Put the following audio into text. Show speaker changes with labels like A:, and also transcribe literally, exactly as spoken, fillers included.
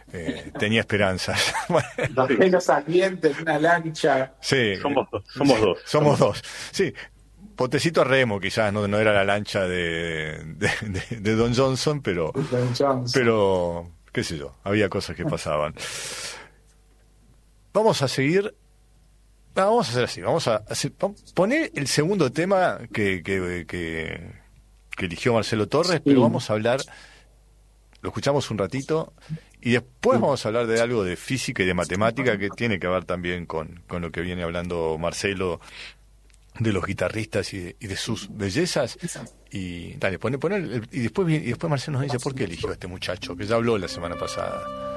A: eh, tenía esperanzas.
B: Bajé los alientos en una lancha.
A: Sí,
C: Somos dos, somos dos.
A: somos dos. Sí, potecito a remo quizás, no, no era la lancha de, de, de, de Don Johnson, pero,
B: Don Johnson.
A: pero qué sé yo, había cosas que pasaban. Vamos a seguir. No, vamos a hacer así, vamos a hacer, vamos, poner el segundo tema que, que, que, que eligió Marcelo Torres, sí. Pero vamos a hablar, lo escuchamos un ratito, y después sí. Vamos a hablar de algo de física y de matemática que tiene que ver también con, con lo que viene hablando Marcelo, de los guitarristas y de, y de sus bellezas. Y dale, pone, pone el, y después y después Marcelo nos dice por qué eligió a este muchacho, que ya habló la semana pasada.